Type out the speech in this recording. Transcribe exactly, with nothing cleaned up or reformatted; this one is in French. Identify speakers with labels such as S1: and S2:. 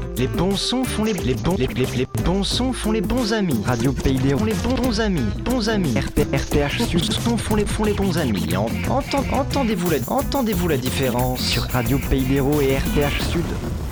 S1: Les bons sons font les, les bons les, les, les bons sons font les bons amis. Radio Pays des font les bons, bons amis, bons amis. R T, R T H Sud sons font les font les bons amis. Entend, entendez-vous la entendez-vous la différence sur Radio Pays des et R T H Sud?